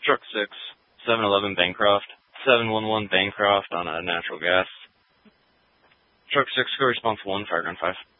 Truck 6, 711 Bancroft, 711 Bancroft on a natural gas. Truck 6, go response 1, fire gun 5.